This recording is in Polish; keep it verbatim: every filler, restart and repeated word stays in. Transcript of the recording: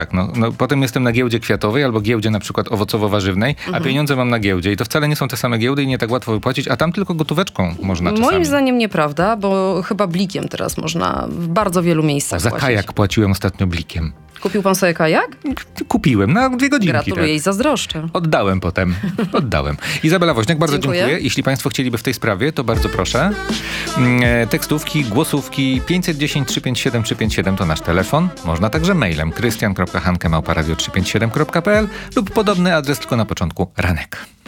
Tak, no, no, potem jestem na giełdzie kwiatowej albo giełdzie na przykład owocowo-warzywnej, a Mhm. pieniądze mam na giełdzie i to wcale nie są te same giełdy i nie tak łatwo wypłacić, a tam tylko gotóweczką można czasami. Moim zdaniem nieprawda, bo chyba blikiem teraz można w bardzo wielu miejscach Za płacić. kajak płaciłem ostatnio blikiem. Kupił pan sobie kajak? Kupiłem na dwie godzinki. Gratuluję Tak. i zazdroszczę. Oddałem potem. Oddałem. Izabela Woźniak, bardzo Dziękuję. dziękuję. Jeśli państwo chcieliby w tej sprawie, to bardzo proszę. Mm, e, Tekstówki, głosówki pięćset dziesięć trzysta pięćdziesiąt siedem trzysta pięćdziesiąt siedem to nasz telefon. Można także mailem krystian kropka hanke małpa radio trzysta pięćdziesiąt siedem kropka p l lub podobny adres, tylko na początku ranek.